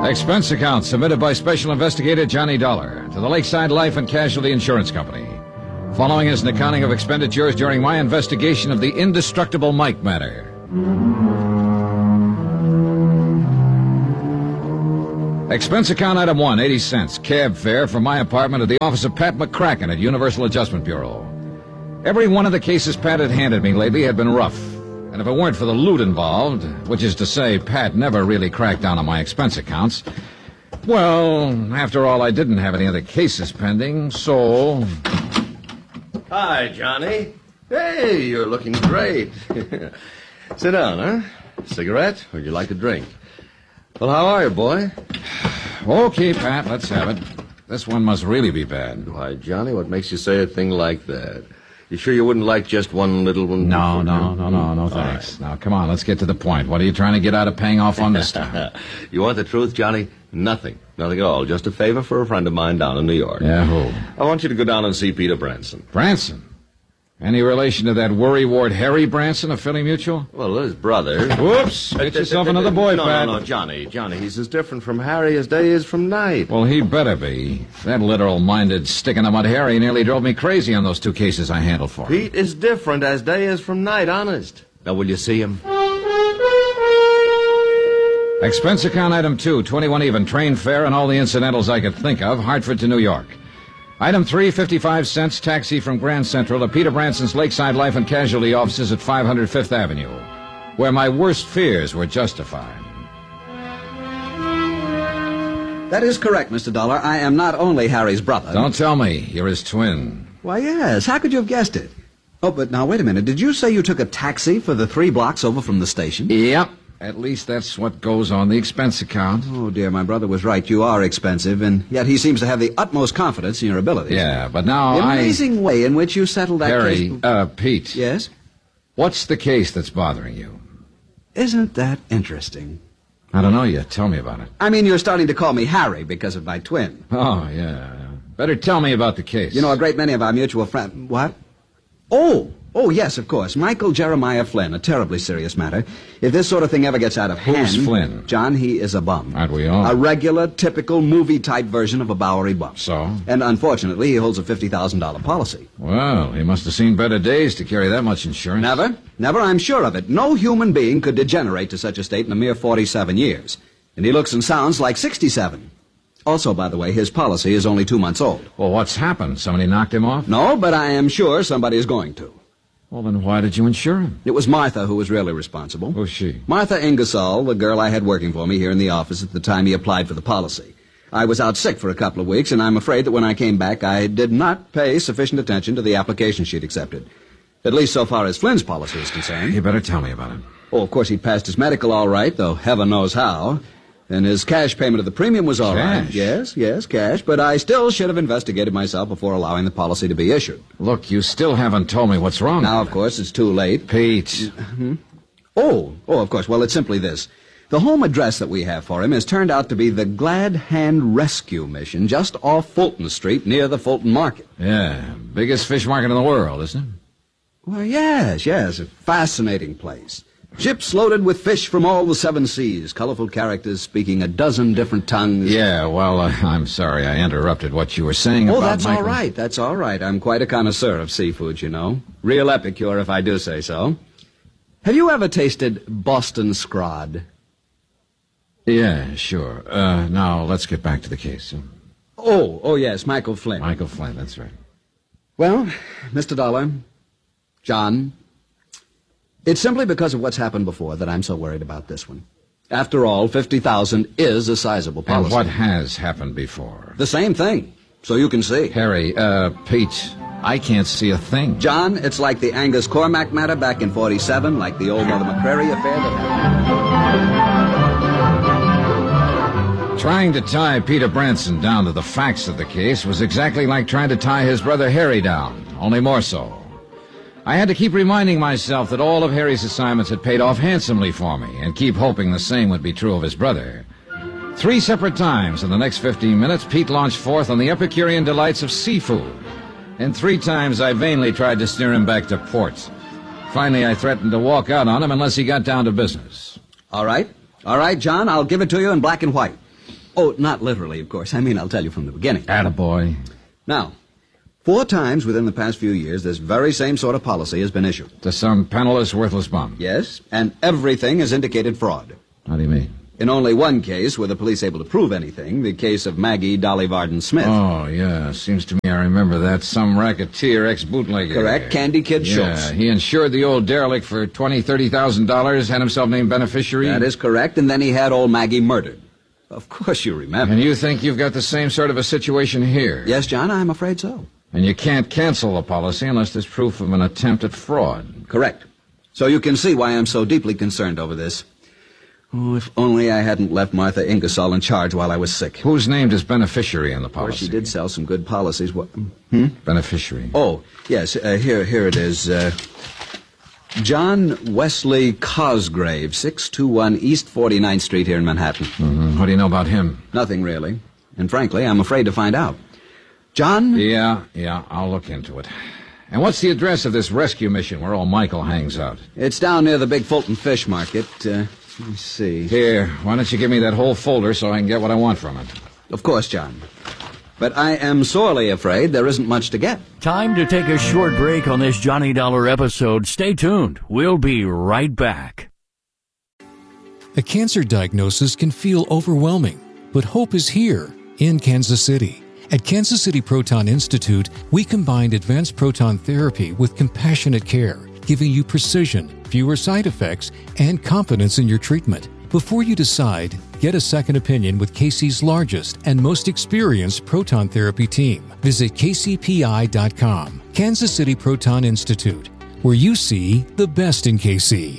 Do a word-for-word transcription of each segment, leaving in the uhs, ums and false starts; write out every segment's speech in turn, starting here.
Expense account submitted by Special Investigator Johnny Dollar to the Lakeside Life and Casualty Insurance Company. Following is an accounting of expenditures during my investigation of the indestructible Mike matter. Expense account item one, eighty cents, cab fare from my apartment to the office of Pat McCracken at Universal Adjustment Bureau. Every one of the cases Pat had handed me lately had been rough. And if it weren't for the loot involved, which is to say Pat never really cracked down on my expense accounts, well, after all, I didn't have any other cases pending, so... Hi, Johnny. Hey, you're looking great. Sit down, huh? Cigarette? Or would you like a drink? Well, how are you, boy? Okay, Pat, let's have it. This one must really be bad. Why, Johnny, what makes you say a thing like that? You sure you wouldn't like just one little one? No, no, no, no, no, thanks. Right. Now, come on, let's get to the point. What are you trying to get out of paying off on this time? You want the truth, Johnny? Nothing. Nothing at all. Just a favor for a friend of mine down in New York. Yeah, who? I want you to go down and see Peter Branson. Branson? Any relation to that worry ward Harry Branson of Philly Mutual? Well, his brother. Whoops! Get yourself another boy, no, Pat. No, no, Johnny, Johnny, he's as different from Harry as day is from night. Well, he better be. That literal-minded stick-in-the-mud Harry nearly drove me crazy on those two cases I handled for him. Pete is different as day is from night, honest. Now, will you see him? Expense account item two, twenty-one even, train fare and all the incidentals I could think of, Hartford to New York. Item three, fifty-five cents, taxi from Grand Central to Peter Branson's Lakeside Life and Casualty offices at five hundred Fifth Avenue, where my worst fears were justified. That is correct, Mister Dollar. I am not only Harry's brother. Don't tell me. You're his twin. Why, yes. How could you have guessed it? Oh, but now, wait a minute. Did you say you took a taxi for the three blocks over from the station? Yep. At least that's what goes on the expense account. Oh, dear, my brother was right. You are expensive, and yet he seems to have the utmost confidence in your abilities. Yeah, but now the I... The amazing way in which you settled that Harry, case... uh, Pete. Yes? What's the case that's bothering you? Isn't that interesting? I don't know yet. Tell me about it. I mean, you're starting to call me Harry because of my twin. Oh, yeah. Better tell me about the case. You know, a great many of our mutual friends... What? Oh! Oh, yes, of course. Michael Jeremiah Flynn, a terribly serious matter. If this sort of thing ever gets out of hand... Who's Flynn? John, he is a bum. Aren't we all? A regular, typical, movie-type version of a Bowery bum. So? And unfortunately, he holds a fifty thousand dollars policy. Well, he must have seen better days to carry that much insurance. Never. Never, I'm sure of it. No human being could degenerate to such a state in a mere forty-seven years. And he looks and sounds like sixty-seven. Also, by the way, his policy is only two months old. Well, what's happened? Somebody knocked him off? No, but I am sure somebody is going to. Well, then why did you insure him? It was Martha who was really responsible. Who's she? Martha Ingersoll, the girl I had working for me here in the office at the time he applied for the policy. I was out sick for a couple of weeks, and I'm afraid that when I came back, I did not pay sufficient attention to the application she'd accepted. At least so far as Flynn's policy is concerned. You better tell me about it. Oh, of course, he'd passed his medical all right, though heaven knows how. And his cash payment of the premium was all cash. right. Yes, yes, cash. But I still should have investigated myself before allowing the policy to be issued. Look, you still haven't told me what's wrong. Now, of course, it's too late. Pete. Hmm? Oh, oh, of course. Well, it's simply this. The home address that we have for him has turned out to be the Glad Hand Rescue Mission, just off Fulton Street, near the Fulton Market. Yeah, biggest fish market in the world, isn't it? Well, yes, yes. A fascinating place. Ships loaded with fish from all the seven seas, colorful characters speaking a dozen different tongues. Yeah, well, uh, I'm sorry I interrupted what you were saying oh, about that's Michael. all right, that's all right. I'm quite a connoisseur of seafood, you know. Real epicure, if I do say so. Have you ever tasted Boston Scrod? Yeah, sure. Uh, now, let's get back to the case. Oh, oh, yes, Michael Flynn. Michael Flynn, that's right. Well, Mister Dollar, John... It's simply because of what's happened before that I'm so worried about this one. After all, fifty thousand is a sizable policy. And what has happened before? The same thing, so you can see. Harry, uh, Pete, I can't see a thing. John, it's like the Angus Cormac matter back in forty-seven, like the old Mother McCrary affair that happened. Trying to tie Peter Branson down to the facts of the case was exactly like trying to tie his brother Harry down, only more so. I had to keep reminding myself that all of Harry's assignments had paid off handsomely for me, and keep hoping the same would be true of his brother. Three separate times in the next fifteen minutes, Pete launched forth on the Epicurean delights of seafood. And three times I vainly tried to steer him back to port. Finally, I threatened to walk out on him unless he got down to business. All right. All right, John, I'll give it to you in black and white. Oh, not literally, of course. I mean, I'll tell you from the beginning. Attaboy. Now, four times within the past few years, this very same sort of policy has been issued. To some penniless, worthless bum. Yes, and everything has indicated fraud. How do you mean? In only one case were the police able to prove anything, the case of Maggie Dolly Varden Smith. Oh, yeah. Seems to me I remember that. Some racketeer, ex-bootlegger. Correct. Candy Kid Yeah, Schultz. he insured the old derelict for twenty thousand dollars, thirty thousand dollars, had himself named beneficiary. That is correct, and then he had old Maggie murdered. Of course you remember. And you think you've got the same sort of a situation here? Yes, John, I'm afraid so. And you can't cancel the policy unless there's proof of an attempt at fraud. Correct. So you can see why I'm so deeply concerned over this. Oh, if only I hadn't left Martha Ingersoll in charge while I was sick. Who's named as beneficiary in the Of course, policy? she did sell some good policies. What? Hmm? Beneficiary. Oh, yes, uh, here, here it is. Uh, John Wesley Cosgrave, six two one East forty-ninth Street here in Manhattan. Mm-hmm. What do you know about him? Nothing, really. And frankly, I'm afraid to find out. John? Yeah, yeah, I'll look into it. And what's the address of this rescue mission where old Michael hangs out? It's down near the big Fulton Fish Market. Uh, let me see. Here, why don't you give me that whole folder so I can get what I want from it? Of course, John. But I am sorely afraid there isn't much to get. Time to take a short break on this Johnny Dollar episode. Stay tuned. We'll be right back. A cancer diagnosis can feel overwhelming, but hope is here in Kansas City. At Kansas City Proton Institute, we combined advanced proton therapy with compassionate care, giving you precision, fewer side effects, and confidence in your treatment. Before you decide, get a second opinion with K C's largest and most experienced proton therapy team. Visit K C P I dot com. Kansas City Proton Institute, where you see the best in K C.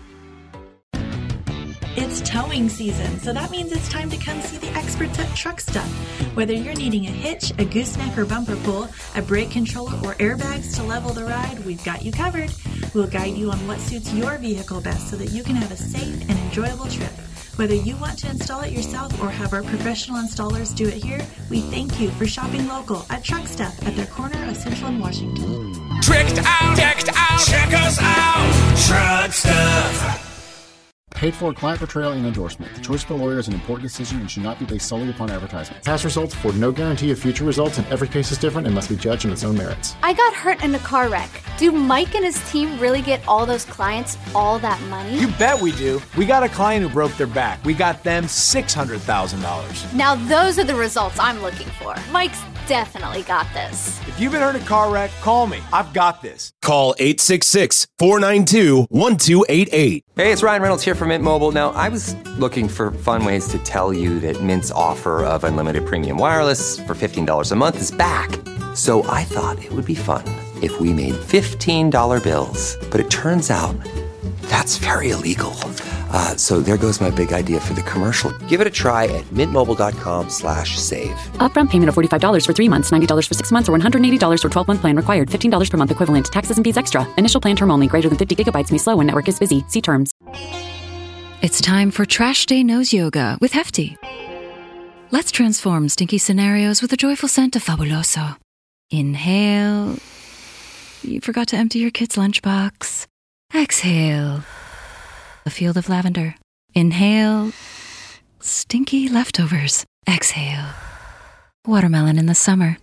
It's towing season, so that means it's time to come see the experts at Truck Stuff. Whether you're needing a hitch, a gooseneck or bumper pull, a brake controller, or airbags to level the ride, we've got you covered. We'll guide you on what suits your vehicle best so that you can have a safe and enjoyable trip. Whether you want to install it yourself or have our professional installers do it here, we thank you for shopping local at Truck Stuff at their corner of Central and Washington. Tricked out, decked out, check us out, Truck Stuff. Paid for client portrayal and endorsement. The choice of a lawyer is an important decision and should not be based solely upon advertisement. Past results afford no guarantee of future results, and every case is different and must be judged on its own merits. I got hurt in a car wreck. Do Mike and his team really get all those clients all that money? You bet we do. We got a client who broke their back. We got them six hundred thousand dollars. Now those are the results I'm looking for. Mike's definitely got this. If you've been hurt in a car wreck, call me. I've got this. Call eight six six, four nine two, one two eight eight. Hey, it's Ryan Reynolds here from Mint Mobile. Now, I was looking for fun ways to tell you that Mint's offer of unlimited premium wireless for fifteen dollars a month is back. So I thought it would be fun if we made fifteen dollar bills. But it turns out that's very illegal. Uh, so there goes my big idea for the commercial. Give it a try at mintmobile.com slash save. Upfront payment of forty-five dollars for three months, ninety dollars for six months, or one hundred eighty dollars for twelve-month plan required. fifteen dollars per month equivalent. Taxes and fees extra. Initial plan term only. Greater than fifty gigabytes may slow when network is busy. See terms. It's time for Trash Day Nose Yoga with Hefty. Let's transform stinky scenarios with a joyful scent of Fabuloso. Inhale. You forgot to empty your kid's lunchbox. Exhale. A field of lavender. Inhale. Stinky leftovers. Exhale. Watermelon in the summer.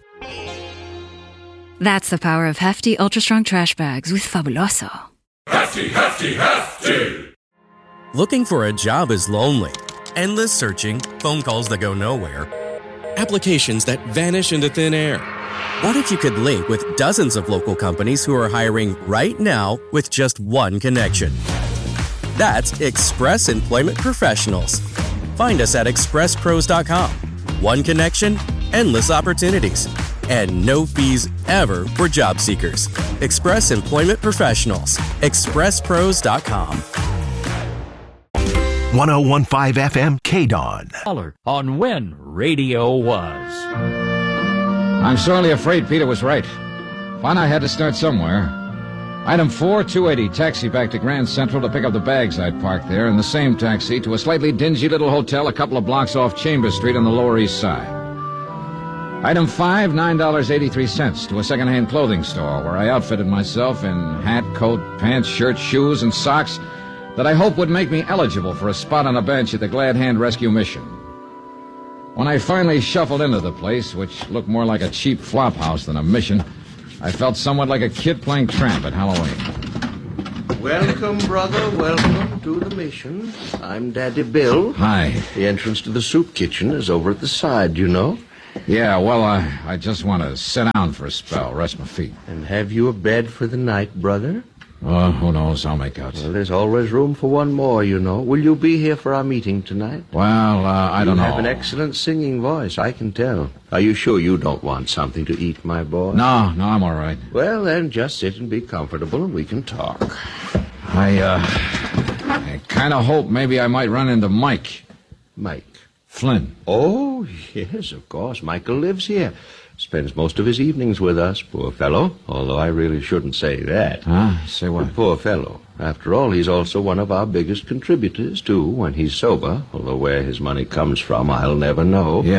That's the power of Hefty Ultra Strong Trash Bags with Fabuloso. Hefty, hefty, hefty! Looking for a job is lonely. Endless searching, phone calls that go nowhere, applications that vanish into thin air. What if you could link with dozens of local companies who are hiring right now with just one connection? That's Express Employment Professionals. Find us at express pros dot com. One connection, endless opportunities, and no fees ever for job seekers. Express Employment Professionals. express pros dot com. one oh one point five F M K D O N. On when radio was. I'm sorely afraid Peter was right. Fun, I had to start somewhere. Item four, two eighty, taxi back to Grand Central to pick up the bags I'd parked there, and the same taxi to a slightly dingy little hotel a couple of blocks off Chambers Street on the Lower East Side. Item five, nine dollars and eighty-three cents to a second-hand clothing store where I outfitted myself in hat, coat, pants, shirt, shoes, and socks that I hope would make me eligible for a spot on a bench at the Glad Hand Rescue Mission. When I finally shuffled into the place, which looked more like a cheap flop house than a mission, I felt somewhat like a kid playing tramp at Halloween. Welcome, brother, welcome to the mission. I'm Daddy Bill. Hi. The entrance to the soup kitchen is over at the side, you know. Yeah, well, uh, I just want to sit down for a spell, rest my feet. And have you a bed for the night, brother? Oh, who knows? I'll make out. Well, there's always room for one more, you know. Will you be here for our meeting tonight? Well, uh, I don't know. You have an excellent singing voice, I can tell. Are you sure you don't want something to eat, my boy? No, no, I'm all right. Well, then, just sit and be comfortable, and we can talk. I, uh, I kind of hope maybe I might run into Mike. Mike? Flynn. Oh, yes, of course. Michael lives here. Spends most of his evenings with us, poor fellow. Although I really shouldn't say that. Huh? Say what? Poor fellow. After all, he's also one of our biggest contributors, too, when he's sober. Although where his money comes from, I'll never know. Yeah.